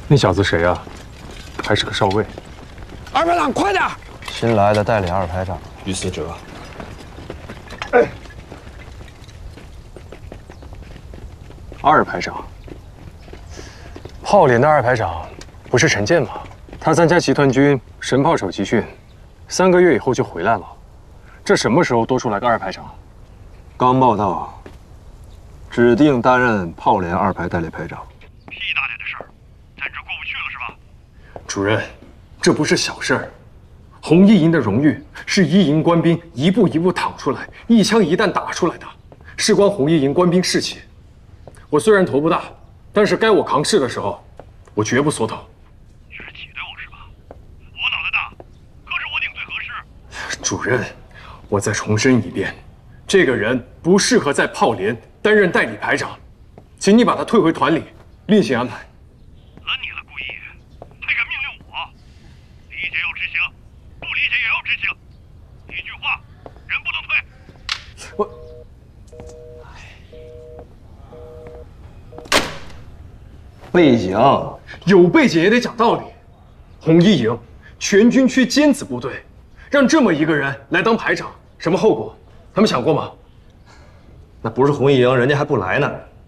那小子谁呀？还是个少尉。 二排长，快点！ 新来的代理二排长于思哲。 哎，二排长，炮连的二排长不是陈建吗？他参加集团军神炮手集训，3个月以后就回来了。这什么时候多出来个二排长？ 刚报道，指定担任炮连二排代理排长。 屁大点的事儿，咱这过不去了是吧？ 主任，这不是小事儿。红一营的荣誉是一营官兵一步一步淌出来，一枪一弹打出来的，事关红一营官兵士气。我虽然头不大，但是该我扛事的时候，我绝不缩头。 你是挤兑我是吧？我脑袋大，可是我顶最合适。 主任，我再重申一遍，这个人不适合在炮连担任代理排长，请你把他退回团里，另行安排。 轮你了，顾毅，还敢命令我？理解要执行，不理解也要执行。一句话，人不能退。 我， 背景有背景也得讲道理。红一营全军缺尖子部队，让这么一个人来当排长，什么后果？他们想过吗？ 那不是红一营，人家还不来呢。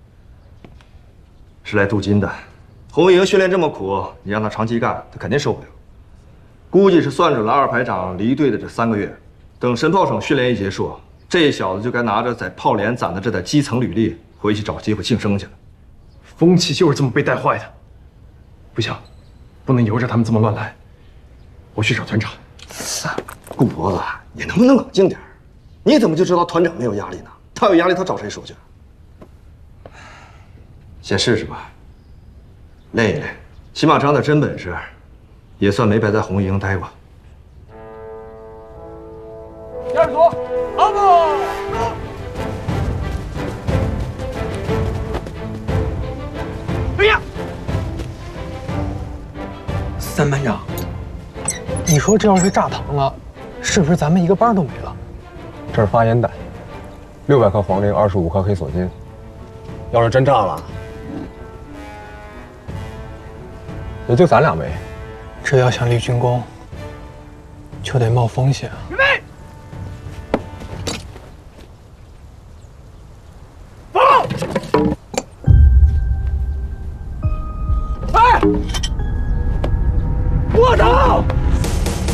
是来镀金的。红一营训练这么苦，你让他长期干，他肯定受不了。估计是算准了二排长离队的这3个月，等神炮省训练一结束，这小子就该拿着在炮连攒的这点基层履历回去找媳妇庆生去了。 风气就是这么被带坏的。不行，不能由着他们这么乱来。我去找团长。 顾脖子，你能不能冷静点？你怎么就知道团长没有压力呢？他有压力，他找谁说去？先试试吧，练一练，起码长点真本事，也算没白在红一营待过。 第二组，阿布，对呀。 三班长，你说这要是炸膛了，是不是咱们一个班都没了？ 这是发烟弹，600克黄磷，25克黑索金。要是真炸了，也就咱俩没。 这要想立军功，就得冒风险啊！ 预备。